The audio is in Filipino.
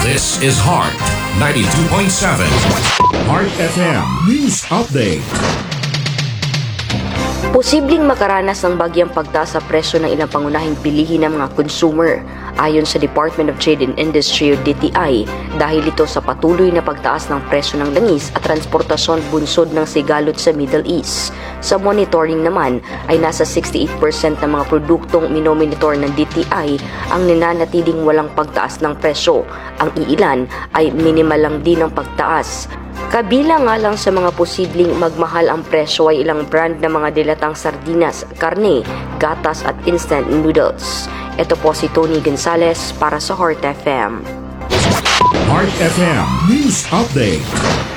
This is Heart 92.7. Heart FM News Update. Posibleng makaranas ng bagyang pagtaas sa presyo ng ilang pangunahing bilihin ng mga consumer ayon sa Department of Trade and Industry o DTI dahil ito sa patuloy na pagtaas ng presyo ng langis at transportasyon bunsod ng sigalot sa Middle East. Sa monitoring naman ay nasa 68% ng mga produktong minomonitor ng DTI ang ninanatiling walang pagtaas ng presyo. Ang iilan ay minimal lang din ang pagtaas. Kabilang nga lang sa mga posibleng magmahal ang presyo ay ilang brand ng mga dilatang sardinas, karne, gatas at instant noodles. Ito po si Tony Gonzalez para sa Heart FM. Heart FM News Update.